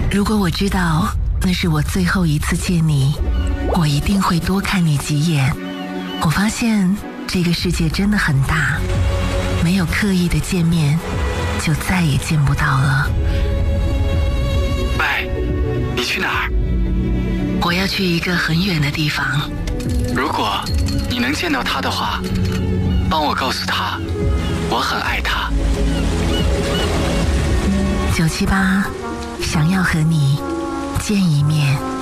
如果我知道那是我最后一次见你，我一定会多看你几眼。我发现这个世界真的很大，没有刻意的见面，就再也见不到了。 喂，你去哪儿？ 我要去一个很远的地方。 如果你能见到他的话，帮我告诉他，我很爱他。 978，想要和你见一面。